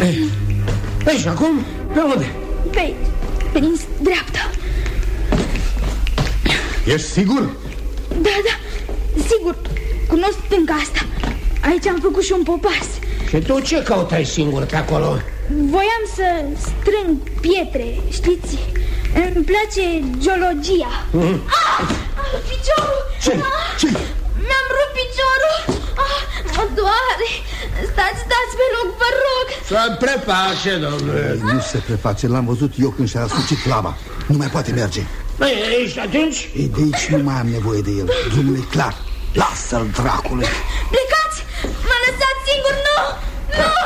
Ei, și acum, pe unde? Pe din dreapta. Ești sigur? Da, sigur. Cunosc stânca asta. Aici am făcut și un popas. Și tu ce căutai singur pe acolo? Voiam să strâng pietre, știți? Îmi place geologia. Piciorul! Ce? Mi-am rupt piciorul. Mă doare. Stați pe loc, vă rog. Să preface, domnule. Nu se preface, l-am văzut eu când și-a ascucit lama. Nu mai poate merge. Ești atunci? De aici nu mai am nevoie de el. Drumul e clar. Lasă-l, dracule. Plecați! M-a lăsat singur, nu!